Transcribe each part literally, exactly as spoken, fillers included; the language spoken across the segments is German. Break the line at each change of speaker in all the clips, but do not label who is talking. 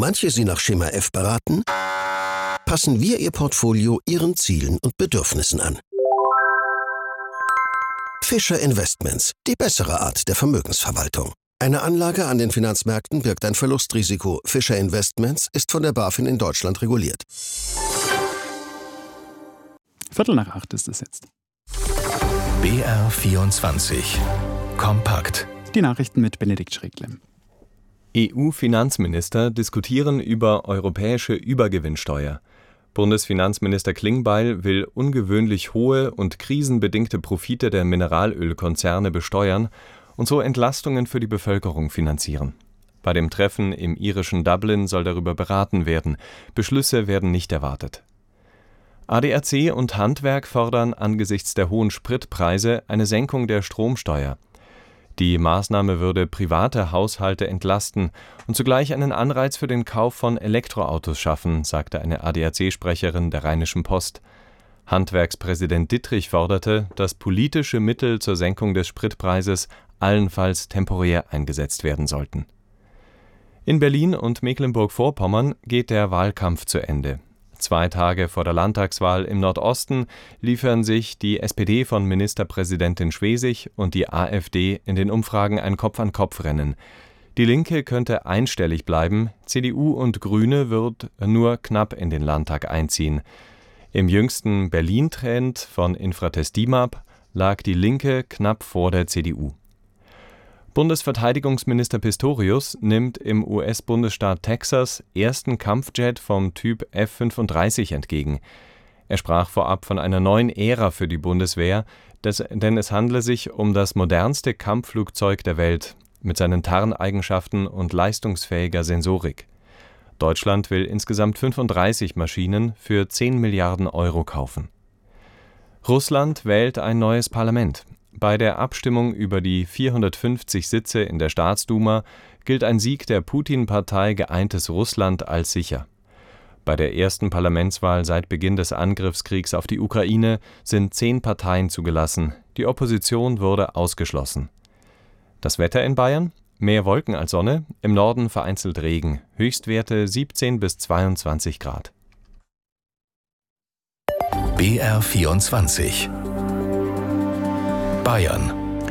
manche Sie nach Schema F beraten, passen wir Ihr Portfolio Ihren Zielen und Bedürfnissen an. Fischer Investments, die bessere Art der Vermögensverwaltung. Eine Anlage an den Finanzmärkten birgt ein Verlustrisiko. Fischer Investments ist von der BaFin in Deutschland reguliert.
Viertel nach acht ist es jetzt.
B R vierundzwanzig. Kompakt.
Die Nachrichten mit Benedikt Schreckle.
E U-Finanzminister diskutieren über europäische Übergewinnsteuer. Bundesfinanzminister Klingbeil will ungewöhnlich hohe und krisenbedingte Profite der Mineralölkonzerne besteuern und so Entlastungen für die Bevölkerung finanzieren. Bei dem Treffen im irischen Dublin soll darüber beraten werden. Beschlüsse werden nicht erwartet. A D A C und Handwerk fordern angesichts der hohen Spritpreise eine Senkung der Stromsteuer. Die Maßnahme würde private Haushalte entlasten und zugleich einen Anreiz für den Kauf von Elektroautos schaffen, sagte eine A D A C-Sprecherin der Rheinischen Post. Handwerkspräsident Dittrich forderte, dass politische Mittel zur Senkung des Spritpreises allenfalls temporär eingesetzt werden sollten. In Berlin und Mecklenburg-Vorpommern geht der Wahlkampf zu Ende. Zwei Tage vor der Landtagswahl im Nordosten liefern sich die S P D von Ministerpräsidentin Schwesig und die AfD in den Umfragen ein Kopf-an-Kopf-Rennen. Die Linke könnte einstellig bleiben, C D U und Grüne wird nur knapp in den Landtag einziehen. Im jüngsten Berlin-Trend von Infratest D I M A P lag die Linke knapp vor der C D U. Bundesverteidigungsminister Pistorius nimmt im U S-Bundesstaat Texas ersten Kampfjet vom Typ F fünfunddreißig entgegen. Er sprach vorab von einer neuen Ära für die Bundeswehr, das, denn es handle sich um das modernste Kampfflugzeug der Welt mit seinen Tarneigenschaften und leistungsfähiger Sensorik. Deutschland will insgesamt fünfunddreißig Maschinen für zehn Milliarden Euro kaufen. Russland wählt ein neues Parlament. Bei der Abstimmung über die vierhundertfünfzig Sitze in der Staatsduma gilt ein Sieg der Putin-Partei Geeintes Russland als sicher. Bei der ersten Parlamentswahl seit Beginn des Angriffskriegs auf die Ukraine sind zehn Parteien zugelassen. Die Opposition wurde ausgeschlossen. Das Wetter in Bayern? Mehr Wolken als Sonne, im Norden vereinzelt Regen, Höchstwerte siebzehn bis zweiundzwanzig Grad.
B R vierundzwanzig. Bayern.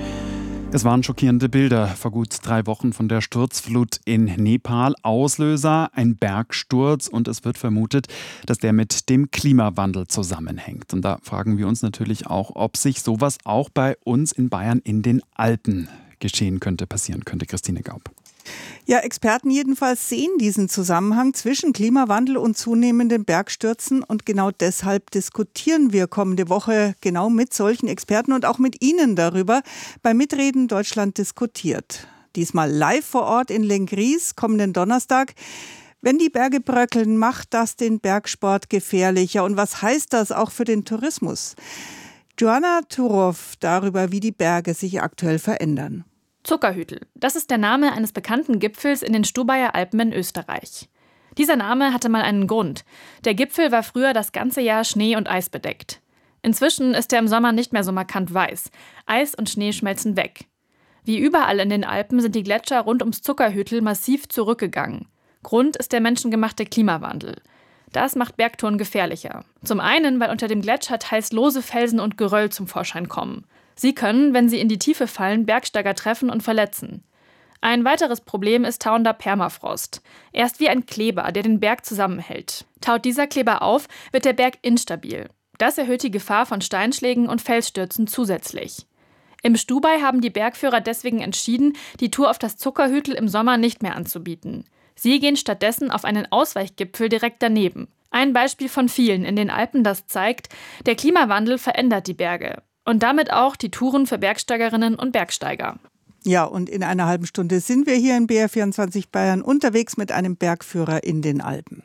Es waren schockierende Bilder vor gut drei Wochen von der Sturzflut in Nepal. Auslöser ein Bergsturz und es wird vermutet, dass der mit dem Klimawandel zusammenhängt. Und da fragen wir uns natürlich auch, ob sich sowas auch bei uns in Bayern in den Alpen geschehen könnte, passieren könnte. Christine Gaub.
Ja, Experten jedenfalls sehen diesen Zusammenhang zwischen Klimawandel und zunehmenden Bergstürzen und genau deshalb diskutieren wir kommende Woche genau mit solchen Experten und auch mit Ihnen darüber bei Mitreden Deutschland diskutiert. Diesmal live vor Ort in Lenggries kommenden Donnerstag. Wenn die Berge bröckeln, macht das den Bergsport gefährlicher und was heißt das auch für den Tourismus? Joanna Turow darüber, wie die Berge sich aktuell verändern.
Zuckerhütl, das ist der Name eines bekannten Gipfels in den Stubaier Alpen in Österreich. Dieser Name hatte mal einen Grund. Der Gipfel war früher das ganze Jahr Schnee und Eis bedeckt. Inzwischen ist er im Sommer nicht mehr so markant weiß. Eis und Schnee schmelzen weg. Wie überall in den Alpen sind die Gletscher rund ums Zuckerhütl massiv zurückgegangen. Grund ist der menschengemachte Klimawandel. Das macht Bergtouren gefährlicher. Zum einen, weil unter dem Gletscher teils lose Felsen und Geröll zum Vorschein kommen. Sie können, wenn sie in die Tiefe fallen, Bergsteiger treffen und verletzen. Ein weiteres Problem ist tauender Permafrost. Er ist wie ein Kleber, der den Berg zusammenhält. Taut dieser Kleber auf, wird der Berg instabil. Das erhöht die Gefahr von Steinschlägen und Felsstürzen zusätzlich. Im Stubai haben die Bergführer deswegen entschieden, die Tour auf das Zuckerhütl im Sommer nicht mehr anzubieten. Sie gehen stattdessen auf einen Ausweichgipfel direkt daneben. Ein Beispiel von vielen in den Alpen, das zeigt, der Klimawandel verändert die Berge. Und damit auch die Touren für Bergsteigerinnen und Bergsteiger.
Ja, und in einer halben Stunde sind wir hier in B R vierundzwanzig Bayern unterwegs mit einem Bergführer in den Alpen.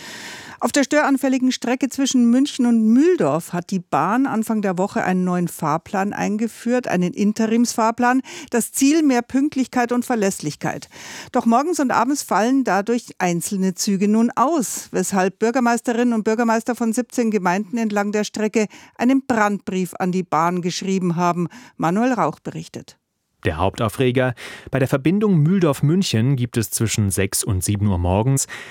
Auf der störanfälligen Strecke zwischen München und Mühldorf hat die Bahn Anfang der Woche einen neuen Fahrplan eingeführt, einen Interimsfahrplan. Das Ziel: mehr Pünktlichkeit und Verlässlichkeit. Doch morgens und abends fallen dadurch einzelne Züge nun aus, weshalb Bürgermeisterinnen und Bürgermeister von siebzehn Gemeinden entlang der Strecke einen Brandbrief an die Bahn geschrieben haben. Manuel Rauch berichtet.
Der Hauptaufreger: Bei der Verbindung Mühldorf-München gibt es zwischen sechs und sieben Uhr morgens